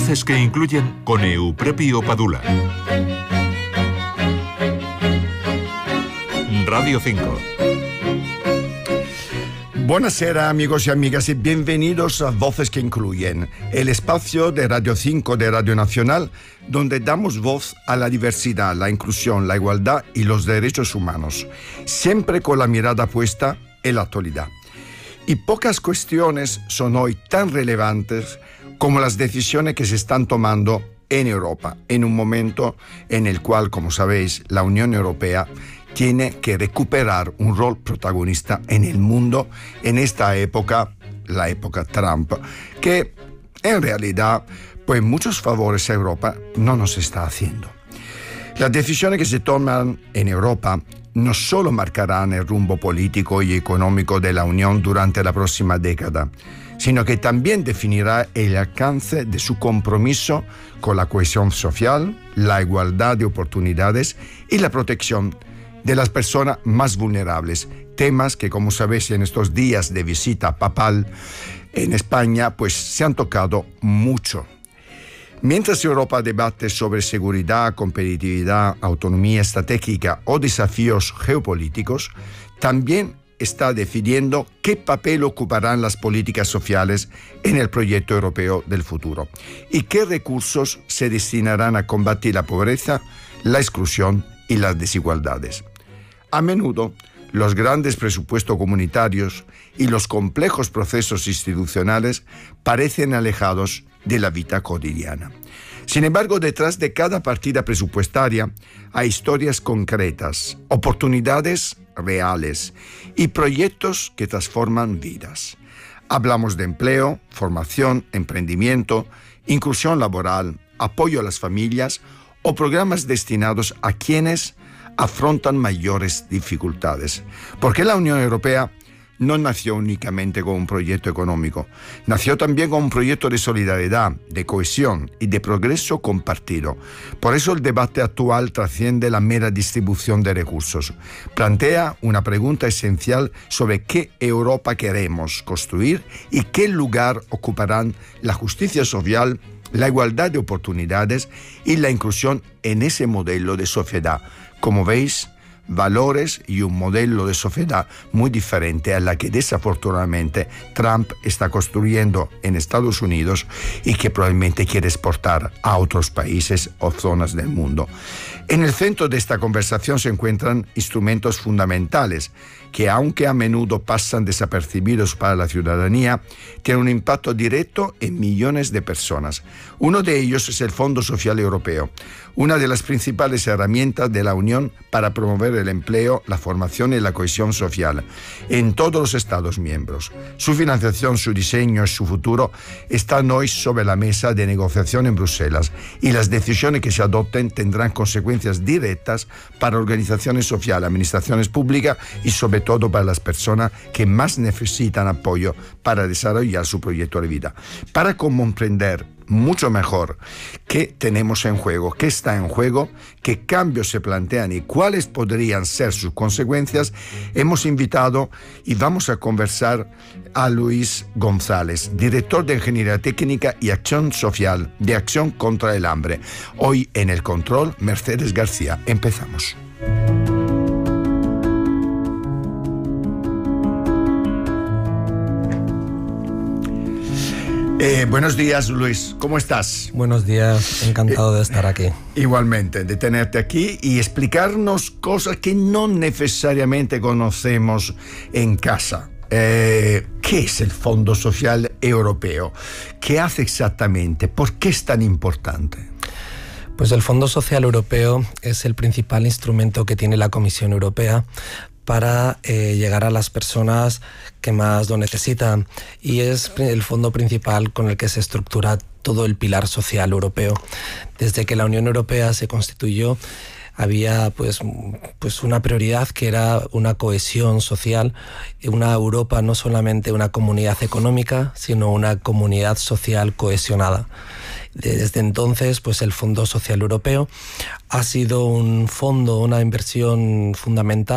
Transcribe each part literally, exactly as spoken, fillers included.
Voces que incluyen con Eupropio Padula. Radio cinco. Buonasera amigos y amigas y bienvenidos a Voces que Incluyen, el espacio de Radio cinco de Radio Nacional donde damos voz a la diversidad, la inclusión, la igualdad y los derechos humanos, siempre con la mirada puesta en la actualidad. Y pocas cuestiones son hoy tan relevantes como las decisiones que se están tomando en Europa, en un momento en el cual, como sabéis, la Unión Europea tiene que recuperar un rol protagonista en el mundo en esta época, la época Trump, que en realidad, pues muchos favores a Europa no nos está haciendo. Las decisiones que se toman en Europa no solo marcarán el rumbo político y económico de la Unión durante la próxima década, sino que también definirá el alcance de su compromiso con la cohesión social, la igualdad de oportunidades y la protección de las personas más vulnerables, temas que, como sabéis, en estos días de visita papal en España, pues se han tocado mucho. Mientras Europa debate sobre seguridad, competitividad, autonomía estratégica o desafíos geopolíticos, también está decidiendo qué papel ocuparán las políticas sociales en el proyecto europeo del futuro y qué recursos se destinarán a combatir la pobreza, la exclusión y las desigualdades. A menudo, los grandes presupuestos comunitarios y los complejos procesos institucionales parecen alejados de la vida cotidiana. Sin embargo, detrás de cada partida presupuestaria hay historias concretas, oportunidades reales y proyectos que transforman vidas. Hablamos de empleo, formación, emprendimiento, inclusión laboral, apoyo a las familias o programas destinados a quienes afrontan mayores dificultades. Porque la Unión Europea no nació únicamente con un proyecto económico, nació también con un proyecto de solidaridad, de cohesión y de progreso compartido. Por eso el debate actual trasciende la mera distribución de recursos. Plantea una pregunta esencial sobre qué Europa queremos construir y qué lugar ocuparán la justicia social, la igualdad de oportunidades y la inclusión en ese modelo de sociedad. Como veis, valores y un modelo de sociedad muy diferente a la que desafortunadamente Trump está construyendo en Estados Unidos y que probablemente quiere exportar a otros países o zonas del mundo. En el centro de esta conversación se encuentran instrumentos fundamentales que, aunque a menudo pasan desapercibidos para la ciudadanía, tienen un impacto directo en millones de personas. Uno de ellos es el Fondo Social Europeo, una de las principales herramientas de la Unión para promover el empleo, la formación y la cohesión social en todos los Estados miembros. Su financiación, su diseño y su futuro están hoy sobre la mesa de negociación en Bruselas y las decisiones que se adopten tendrán consecuencias directas para organizaciones sociales, administraciones públicas y sobre todo para las personas que más necesitan apoyo para desarrollar su proyecto de vida. Para comprender mucho mejor qué tenemos en juego, qué está en juego, qué cambios se plantean y cuáles podrían ser sus consecuencias, hemos invitado y vamos a conversar a Luis González, director de Ingeniería Técnica y Acción Social de Acción contra el Hambre. Hoy en el control, Mercedes García. Empezamos. Eh, buenos días, Luis. ¿Cómo estás? Buenos días. Encantado eh, de estar aquí. Igualmente, de tenerte aquí y explicarnos cosas que no necesariamente conocemos en casa. Eh, ¿Qué es el Fondo Social Europeo? ¿Qué hace exactamente? ¿Por qué es tan importante? Pues el Fondo Social Europeo es el principal instrumento que tiene la Comisión Europea para eh, llegar a las personas que más lo necesitan, y es el fondo principal con el que se estructura todo el pilar social europeo. Desde que la Unión Europea se constituyó, había pues, pues una prioridad que era una cohesión social, una Europa, no solamente una comunidad económica, sino una comunidad social cohesionada. Desde entonces, pues el Fondo Social Europeo ha sido un fondo, una inversión fundamental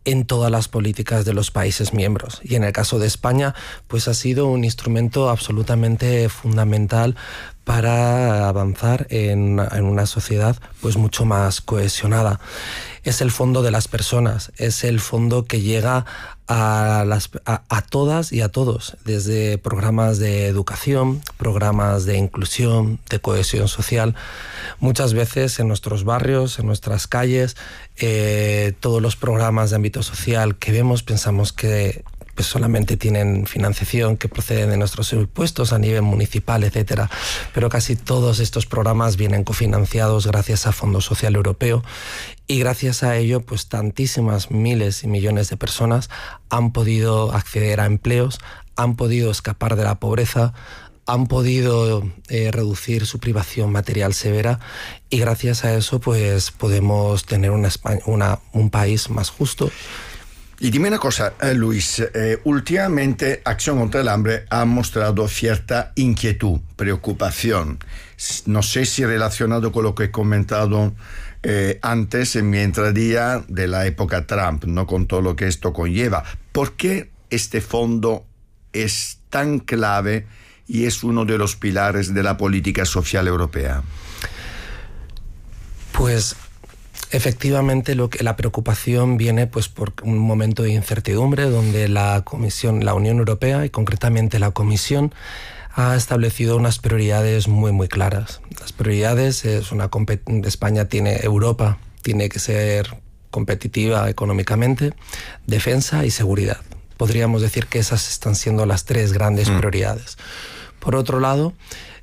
en todas las políticas de los países miembros. Y en el caso de España, pues ha sido un instrumento absolutamente fundamental para avanzar en, en una sociedad pues mucho más cohesionada. Es el fondo de las personas, es el fondo que llega a, las, a, a todas y a todos, desde programas de educación, programas de inclusión, de cohesión social. Muchas veces en nuestros barrios, en nuestras calles, eh, todos los programas de ámbito social que vemos pensamos que pues solamente tienen financiación que procede de nuestros impuestos a nivel municipal, etcétera. Pero casi todos estos programas vienen cofinanciados gracias a Fondo Social Europeo, y gracias a ello pues tantísimas miles y millones de personas han podido acceder a empleos, han podido escapar de la pobreza, han podido eh, reducir su privación material severa, y gracias a eso pues podemos tener una España, una, un país más justo. Y dime una cosa, eh, Luis, eh, últimamente Acción contra el Hambre ha mostrado cierta inquietud, preocupación. No sé si relacionado con lo que he comentado eh, antes en mi entradía de la época Trump, no con todo lo que esto conlleva. ¿Por qué este fondo es tan clave y es uno de los pilares de la política social europea? Pues efectivamente, lo que, la preocupación viene pues por un momento de incertidumbre donde la Comisión, la Unión Europea y concretamente la Comisión ha establecido unas prioridades muy muy claras. Las prioridades es una España tiene Europa tiene que ser competitiva económicamente, defensa y seguridad. Podríamos decir que esas están siendo las tres grandes mm. prioridades. Por otro lado,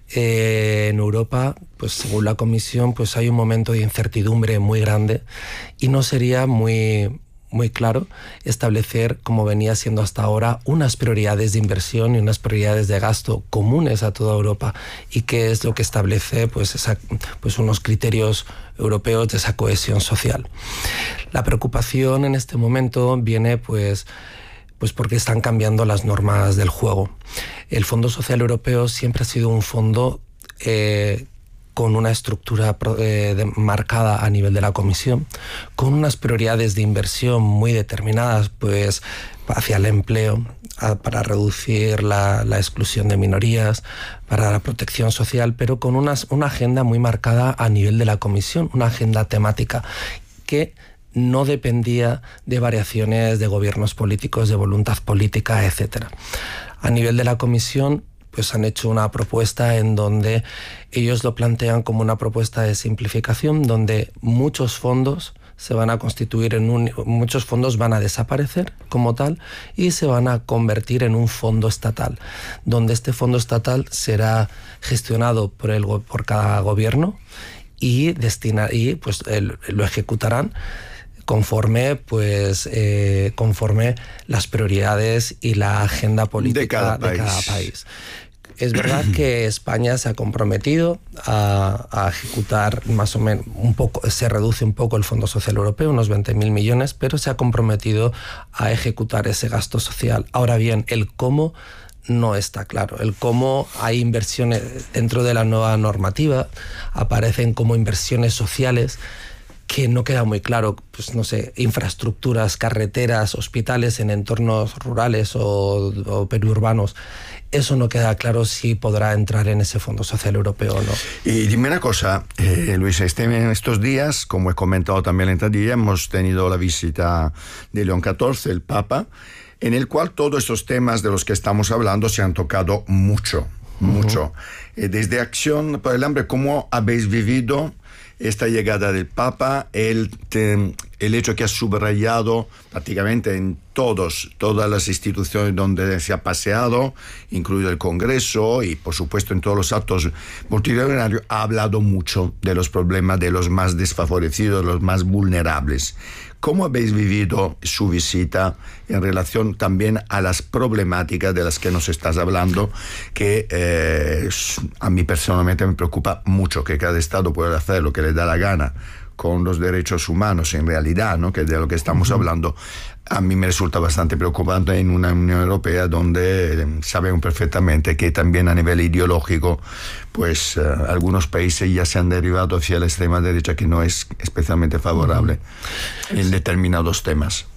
Eh, en Europa, pues según la Comisión, pues hay un momento de incertidumbre muy grande y no sería muy, muy claro establecer, como venía siendo hasta ahora, unas prioridades de inversión y unas prioridades de gasto comunes a toda Europa, y qué es lo que establece pues, esa, pues unos criterios europeos de esa cohesión social. La preocupación en este momento viene pues Pues porque están cambiando las normas del juego. El Fondo Social Europeo siempre ha sido un fondo eh, con una estructura eh, de, marcada a nivel de la Comisión, con unas prioridades de inversión muy determinadas pues, hacia el empleo, a, para reducir la, la exclusión de minorías, para la protección social, pero con unas, una agenda muy marcada a nivel de la Comisión, una agenda temática que no dependía de variaciones de gobiernos políticos, de voluntad política, etcétera. A nivel de la Comisión, pues han hecho una propuesta en donde ellos lo plantean como una propuesta de simplificación, donde muchos fondos se van a constituir en un, muchos fondos van a desaparecer como tal y se van a convertir en un fondo estatal, donde este fondo estatal será gestionado por el por cada gobierno y destina, y pues el, lo ejecutarán conforme pues eh, conforme las prioridades y la agenda política de cada, de cada país. Es verdad que España se ha comprometido a, a ejecutar más o menos un poco, se reduce un poco el Fondo Social Europeo, unos veinte mil millones, pero se ha comprometido a ejecutar ese gasto social. Ahora bien, el cómo no está claro. El cómo hay inversiones dentro de la nueva normativa, aparecen como inversiones sociales que no queda muy claro, pues no sé, infraestructuras, carreteras, hospitales en entornos rurales o, o periurbanos. Eso no queda claro si podrá entrar en ese Fondo Social Europeo o no. Y dime una cosa, eh, Luis, este, en estos días, como he comentado también en esta día, hemos tenido la visita de León catorce, el Papa, en el cual todos estos temas de los que estamos hablando se han tocado mucho, mucho. Uh-huh. Eh, desde Acción por el Hambre, ¿cómo habéis vivido esta llegada del Papa, el, te, el hecho que ha subrayado prácticamente en todos, todas las instituciones donde se ha paseado, incluido el Congreso y por supuesto en todos los actos multitudinarios, ha hablado mucho de los problemas de los más desfavorecidos, los más vulnerables? ¿Cómo habéis vivido su visita en relación también a las problemáticas de las que nos estás hablando, que eh, a mí personalmente me preocupa mucho, que cada Estado pueda hacer lo que le da la gana con los derechos humanos en realidad, ¿no? Que de lo que estamos uh-huh. hablando? A mí me resulta bastante preocupante en una Unión Europea donde eh, sabemos perfectamente que también a nivel ideológico pues eh, algunos países ya se han derivado hacia la extrema derecha, que no es especialmente favorable uh-huh. en determinados temas.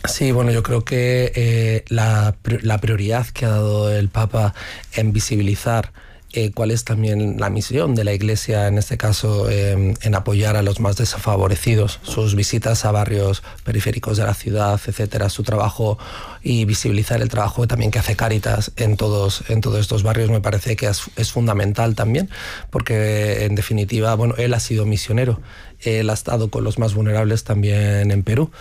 Sí, bueno, yo creo que eh, la, la prioridad que ha dado el Papa en visibilizar Eh, cuál es también la misión de la Iglesia, en este caso, eh, en apoyar a los más desfavorecidos, sus visitas a barrios periféricos de la ciudad, etcétera, su trabajo y visibilizar el trabajo también que hace Cáritas en todos, en todos estos barrios, me parece que es, es fundamental también, porque en definitiva, bueno, él ha sido misionero, él ha estado con los más vulnerables también en Perú,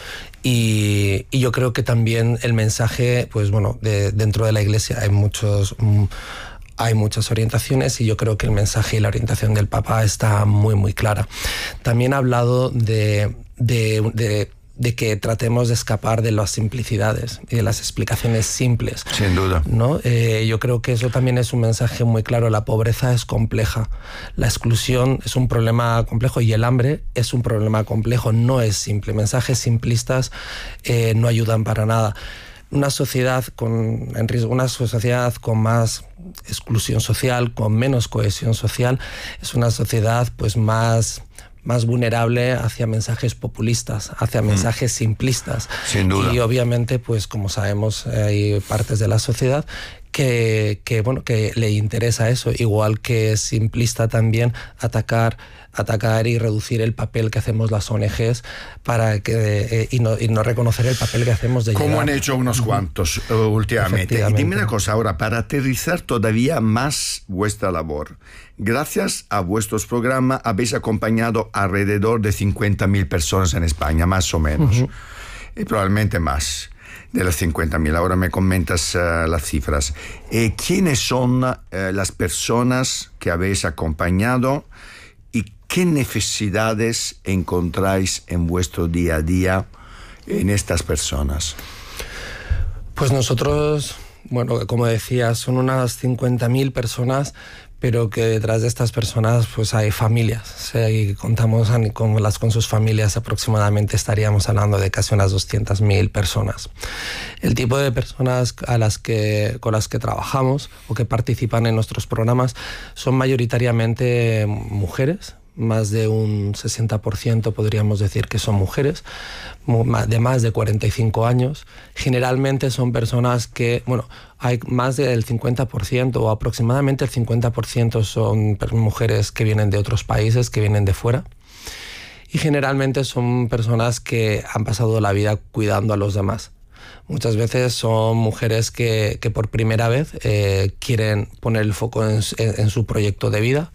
y, y yo creo que también el mensaje, pues bueno, de, dentro de la Iglesia hay muchos... Mm, Hay muchas orientaciones y yo creo que el mensaje y la orientación del Papa está muy, muy clara. También ha hablado de, de, de, de que tratemos de escapar de las simplicidades y de las explicaciones simples. Sin duda. ¿No? Eh, yo creo que eso también es un mensaje muy claro. La pobreza es compleja, la exclusión es un problema complejo y el hambre es un problema complejo, no es simple. Mensajes simplistas eh, no ayudan para nada. Una sociedad con en riesgo, una sociedad con más exclusión social, con menos cohesión social, es una sociedad pues más, más vulnerable hacia mensajes populistas, hacia mensajes mm. simplistas. Sin duda. Y obviamente, pues como sabemos, hay partes de la sociedad que, que, bueno, que le interesa eso, igual que es simplista también atacar atacar y reducir el papel que hacemos las O N Ges para que, eh, y, no, y no reconocer el papel que hacemos de Como llegar. han hecho unos cuantos uh, últimamente. Y dime una cosa ahora, para aterrizar todavía más vuestra labor. Gracias a vuestros programas habéis acompañado alrededor de cincuenta mil personas en España, más o menos. Uh-huh. Y probablemente más de las cincuenta mil. Ahora me comentas uh, las cifras. Eh, ¿Quiénes son uh, las personas que habéis acompañado? ¿Qué necesidades encontráis en vuestro día a día en estas personas? Pues nosotros, bueno, como decía, son unas cincuenta mil personas, pero que detrás de estas personas pues hay familias. O sea, y contamos con, las, con sus familias, aproximadamente estaríamos hablando de casi unas doscientas mil personas. El tipo de personas a las que, con las que trabajamos o que participan en nuestros programas son mayoritariamente mujeres. Más de un sesenta por ciento podríamos decir que son mujeres, de más de cuarenta y cinco años. Generalmente son personas que, bueno, hay más del cincuenta por ciento o aproximadamente el cincuenta por ciento son mujeres que vienen de otros países, que vienen de fuera. Y generalmente son personas que han pasado la vida cuidando a los demás. Muchas veces son mujeres que, que por primera vez eh, quieren poner el foco en, en, en su proyecto de vida,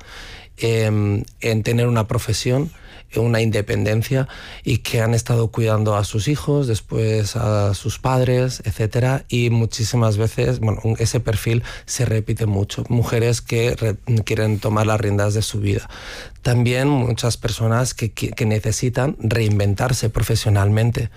En, en tener una profesión, una independencia, y que han estado cuidando a sus hijos, después a sus padres, etcétera, y muchísimas veces, bueno, ese perfil se repite mucho. Mujeres que re, quieren tomar las riendas de su vida. También muchas personas que, que, que necesitan reinventarse profesionalmente,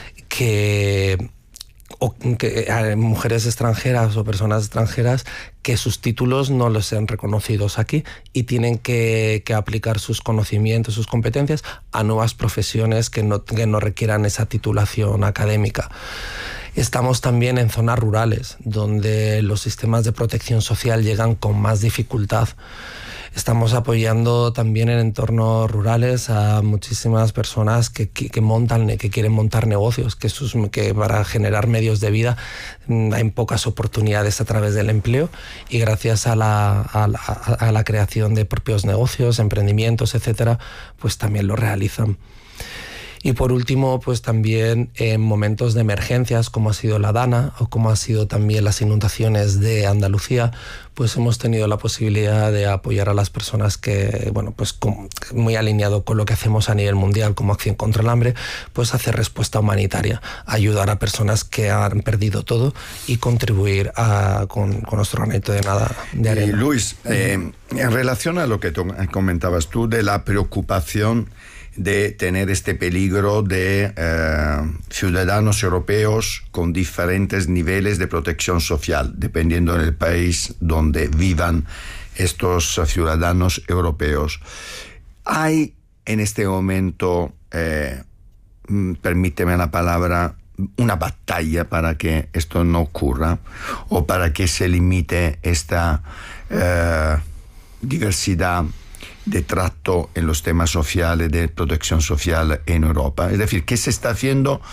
que o que hay mujeres extranjeras o personas extranjeras que sus títulos no los sean reconocidos aquí y tienen que, que aplicar sus conocimientos, sus competencias a nuevas profesiones que no, que no requieran esa titulación académica. Estamos también en zonas rurales, donde los sistemas de protección social llegan con más dificultad. Estamos apoyando también en entornos rurales a muchísimas personas que, que, que montan, que quieren montar negocios, que, sus, que para generar medios de vida hay pocas oportunidades a través del empleo, y gracias a la, a la, a la creación de propios negocios, emprendimientos, etcétera, pues también lo realizan. Y por último, pues también en momentos de emergencias, como ha sido la Dana o como ha sido también las inundaciones de Andalucía, pues hemos tenido la posibilidad de apoyar a las personas que, bueno, pues con, muy alineado con lo que hacemos a nivel mundial como Acción contra el Hambre, pues hacer respuesta humanitaria, ayudar a personas que han perdido todo y contribuir a, con, con nuestro granito de nada de arena. Y Luis, eh, en relación a lo que tú comentabas tú de la preocupación de tener este peligro de eh, ciudadanos europeos con diferentes niveles de protección social, dependiendo del país donde vivan estos ciudadanos europeos. Hay en este momento, eh, permíteme la palabra, una batalla para que esto no ocurra o para que se limite esta eh, diversidad de trato en los temas sociales, de protección social en Europa. Es decir, ¿qué se está haciendo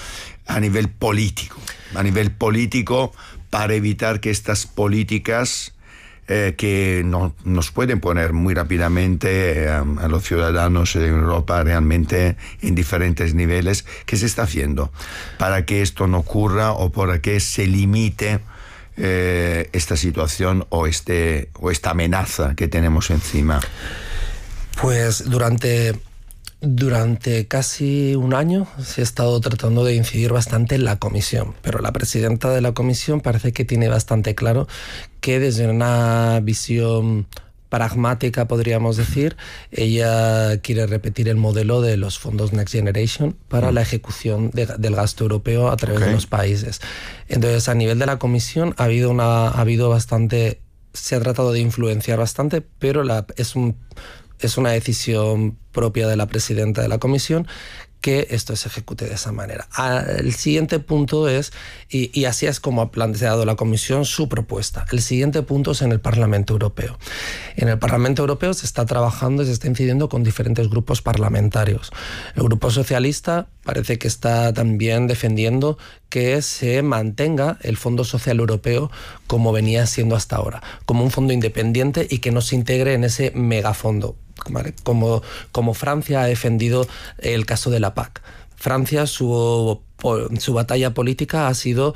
a nivel político, a nivel político para evitar que estas políticas eh, que no, nos pueden poner muy rápidamente eh, a los ciudadanos de Europa realmente en diferentes niveles, ¿qué se está haciendo para que esto no ocurra o para que se limite eh, esta situación o, este, o esta amenaza que tenemos encima? Pues durante... Durante casi un año se ha estado tratando de incidir bastante en la comisión, pero la presidenta de la comisión parece que tiene bastante claro que desde una visión pragmática, podríamos decir, ella quiere repetir el modelo de los fondos Next Generation para la ejecución de, del gasto europeo a través okay. de los países. Entonces, a nivel de la comisión ha habido, una, ha habido bastante, se ha tratado de influenciar bastante, pero la, es un... Es una decisión propia de la presidenta de la comisión que esto se ejecute de esa manera. El siguiente punto es, y, y así es como ha planteado la comisión su propuesta, el siguiente punto es en el Parlamento Europeo. En el Parlamento Europeo se está trabajando y se está incidiendo con diferentes grupos parlamentarios. El Grupo Socialista parece que está también defendiendo que se mantenga el Fondo Social Europeo como venía siendo hasta ahora, como un fondo independiente y que no se integre en ese megafondo. ¿Vale? Como, como Francia ha defendido el caso de la P A C. Francia, su, su batalla política ha sido,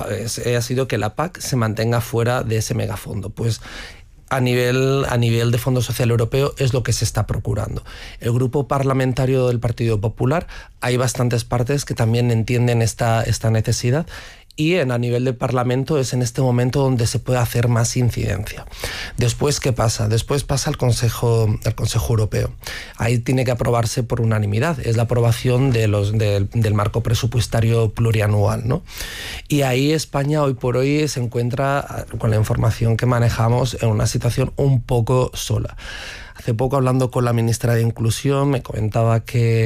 ha sido que la P A C se mantenga fuera de ese megafondo. Pues a nivel, a nivel de Fondo Social Europeo es lo que se está procurando. El grupo parlamentario del Partido Popular, hay bastantes partes que también entienden esta, esta necesidad. Y en, a nivel del Parlamento es en este momento donde se puede hacer más incidencia. Después, ¿qué pasa? Después pasa al Consejo, al Consejo Europeo. Ahí tiene que aprobarse por unanimidad. Es la aprobación de los, de, del marco presupuestario plurianual, ¿no? Y ahí España hoy por hoy se encuentra, con la información que manejamos, en una situación un poco sola. Hace poco, hablando con la ministra de Inclusión, me comentaba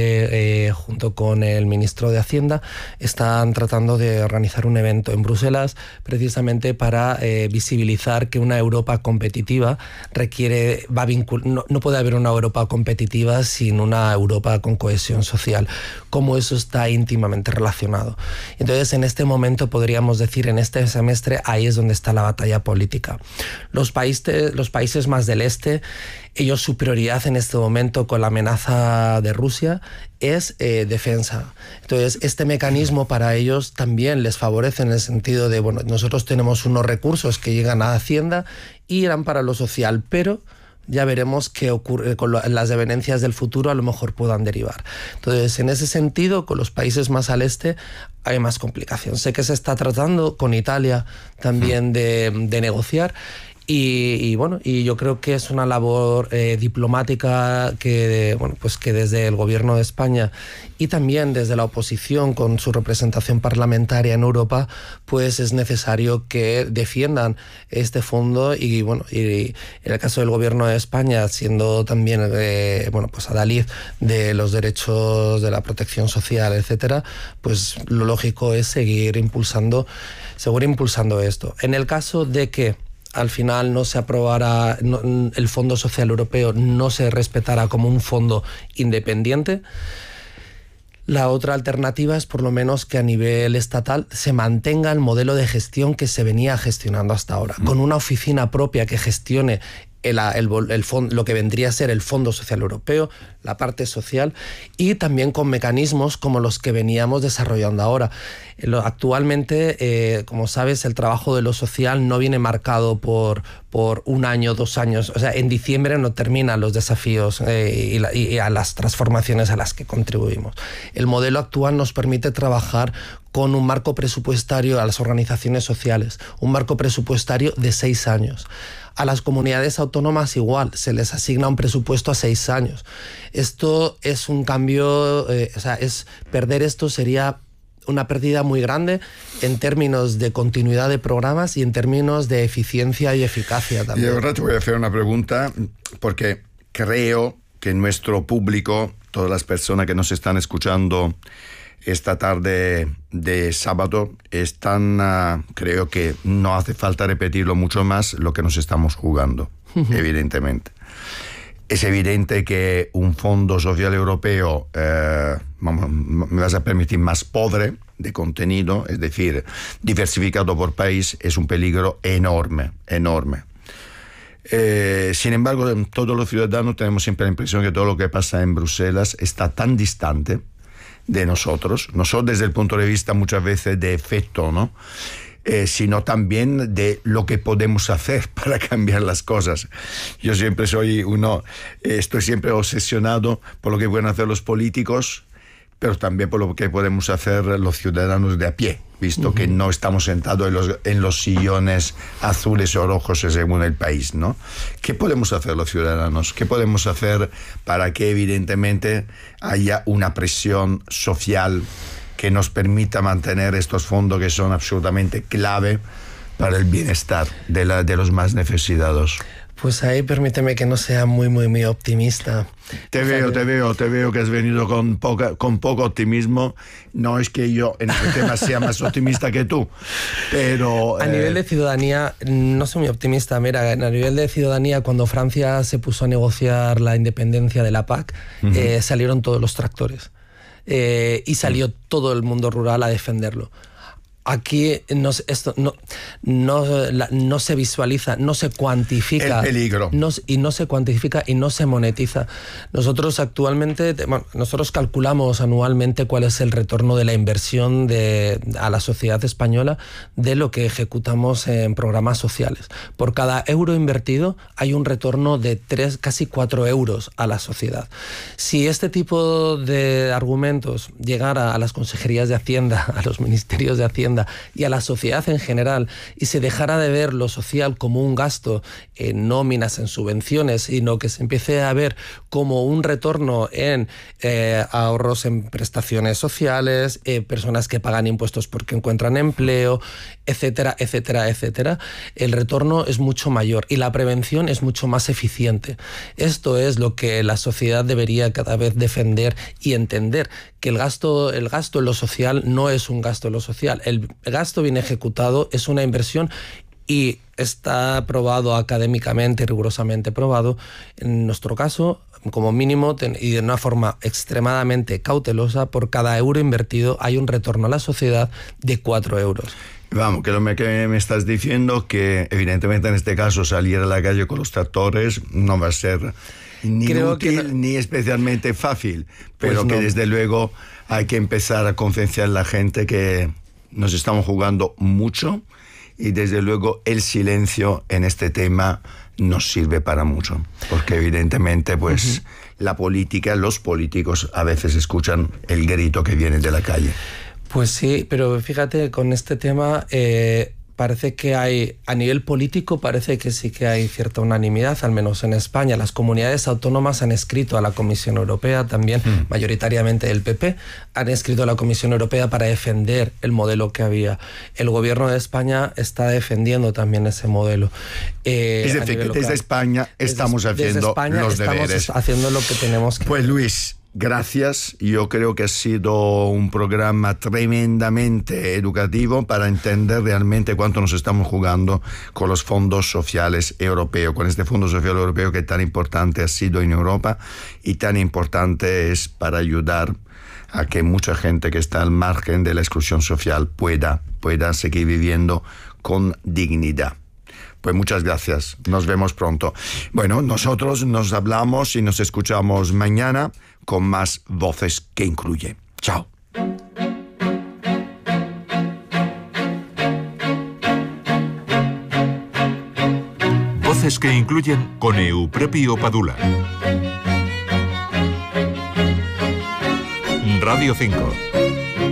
que eh, junto con el ministro de Hacienda están tratando de organizar un evento en Bruselas precisamente para eh, visibilizar que una Europa competitiva requiere, va vincul- no, no puede haber una Europa competitiva sin una Europa con cohesión social, como eso está íntimamente relacionado. Entonces, en este momento podríamos decir, en este semestre, ahí es donde está la batalla política. Los países, los países más del este, ellos su prioridad en este momento con la amenaza de Rusia es eh, defensa. Entonces, este mecanismo para ellos también les favorece en el sentido de, bueno, nosotros tenemos unos recursos que llegan a Hacienda y irán para lo social, pero ya veremos qué ocurre con lo, las devenencias del futuro, a lo mejor puedan derivar. Entonces, en ese sentido, con los países más al este hay más complicación. Sé que se está tratando con Italia también de, de negociar. Y, y bueno, y yo creo que es una labor eh, diplomática que, bueno, pues que desde el gobierno de España y también desde la oposición con su representación parlamentaria en Europa, pues es necesario que defiendan este fondo y bueno, y en el caso del gobierno de España, siendo también eh, bueno, pues adalid de los derechos de la protección social, etcétera, pues lo lógico es seguir impulsando, seguir impulsando esto. En el caso de que al final no se aprobara, no, el Fondo Social Europeo no se respetara como un fondo independiente, la otra alternativa es por lo menos que a nivel estatal se mantenga el modelo de gestión que se venía gestionando hasta ahora, mm. con una oficina propia que gestione El, el, el fond, lo que vendría a ser el Fondo Social Europeo, la parte social, y también con mecanismos como los que veníamos desarrollando ahora. Actualmente, eh, como sabes, el trabajo de lo social no viene marcado por, por un año, dos años. O sea, en diciembre no terminan los desafíos eh, y, la, y a las transformaciones a las que contribuimos. El modelo actual nos permite trabajar con un marco presupuestario a las organizaciones sociales, un marco presupuestario de seis años. A las comunidades autónomas igual, se les asigna un presupuesto a seis años. Esto es un cambio, eh, o sea, es, perder esto sería una pérdida muy grande en términos de continuidad de programas y en términos de eficiencia y eficacia también. Y ahora te voy a hacer una pregunta, porque creo que nuestro público, todas las personas que nos están escuchando esta tarde de sábado, están, uh, creo que no hace falta repetirlo mucho más, lo que nos estamos jugando, uh-huh. evidentemente. Es evidente que un Fondo Social Europeo, eh, vamos, me vas a permitir, más pobre, de contenido, es decir, diversificado por país, es un peligro enorme, enorme. Eh, sin embargo, todos los ciudadanos tenemos siempre la impresión que todo lo que pasa en Bruselas está tan distante de nosotros, no solo desde el punto de vista muchas veces de efecto, ¿no? Eh, sino también de lo que podemos hacer para cambiar las cosas. Yo siempre soy uno, eh, estoy siempre obsesionado por lo que pueden hacer los políticos, pero también por lo que podemos hacer los ciudadanos de a pie, visto uh-huh. que no estamos sentados en los, en los sillones azules o rojos según el país, ¿no? ¿Qué podemos hacer los ciudadanos? ¿Qué podemos hacer para que evidentemente haya una presión social que nos permita mantener estos fondos que son absolutamente clave para el bienestar de, la, de los más necesitados? Pues ahí permíteme que no sea muy, muy, muy optimista. Te veo, te veo, te veo que has venido con, poca, con poco optimismo. No es que yo en este tema sea más optimista que tú, pero... A eh... nivel de ciudadanía, no soy muy optimista. Mira, a nivel de ciudadanía, cuando Francia se puso a negociar la independencia de la P A C, uh-huh. eh, salieron todos los tractores. Eh, y salió uh-huh. todo el mundo rural a defenderlo. Aquí no, esto no, no, la, no se visualiza, no se cuantifica. El peligro. No, y no se cuantifica y no se monetiza. Nosotros actualmente, bueno, nosotros calculamos anualmente cuál es el retorno de la inversión de, a la sociedad española de lo que ejecutamos en programas sociales. Por cada euro invertido hay un retorno de tres, casi cuatro euros a la sociedad. Si este tipo de argumentos llegara a las consejerías de Hacienda, a los ministerios de Hacienda, y a la sociedad en general, y se dejara de ver lo social como un gasto en nóminas, en subvenciones, sino que se empiece a ver como un retorno en eh, ahorros en prestaciones sociales, eh, personas que pagan impuestos porque encuentran empleo, etcétera, etcétera, etcétera, el retorno es mucho mayor y la prevención es mucho más eficiente. Esto es lo que la sociedad debería cada vez defender y entender, que el gasto, el gasto en lo social no es un gasto en lo social. El gasto bien ejecutado es una inversión y está probado académicamente, rigurosamente probado, en nuestro caso, como mínimo y de una forma extremadamente cautelosa, por cada euro invertido hay un retorno a la sociedad de cuatro euros. Vamos, que lo que me estás diciendo que evidentemente en este caso salir a la calle con los tractores no va a ser ni Creo útil que no, ni especialmente fácil, pero pues que no. Desde luego hay que empezar a concienciar a la gente que nos estamos jugando mucho y desde luego el silencio en este tema nos sirve para mucho, porque evidentemente pues uh-huh. la política, los políticos a veces escuchan el grito que viene de la calle. Pues sí, pero fíjate, con este tema eh, parece que hay, a nivel político parece que sí que hay cierta unanimidad, al menos en España. Las comunidades autónomas han escrito a la Comisión Europea, también mm. mayoritariamente el P P, han escrito a la Comisión Europea para defender el modelo que había. El gobierno de España está defendiendo también ese modelo. Eh, es decir, que desde España estamos desde, haciendo desde España los estamos deberes. haciendo lo que tenemos que Pues Luis, gracias. Yo creo que ha sido un programa tremendamente educativo para entender realmente cuánto nos estamos jugando con los fondos sociales europeos, con este Fondo Social Europeo que tan importante ha sido en Europa y tan importante es para ayudar a que mucha gente que está al margen de la exclusión social pueda, pueda seguir viviendo con dignidad. Pues muchas gracias, nos vemos pronto. Bueno, nosotros nos hablamos y nos escuchamos mañana con más Voces que Incluye. Chao. Voces que Incluyen con Euprepio Padula. Radio cinco.